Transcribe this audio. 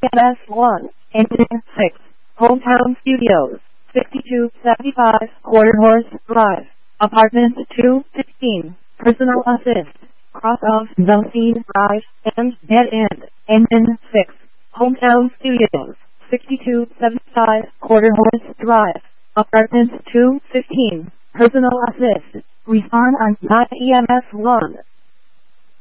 EMS 1, Engine 6, Hometown Studios, 6275, Quarter Horse Drive, Apartment 216, Personal Assist, Cross of the Scene Drive, and Dead End, Engine 6, Hometown Studios, 6275, Quarter Horse Drive, Apartment 215, Personal Assist, Respawn on EMS 1.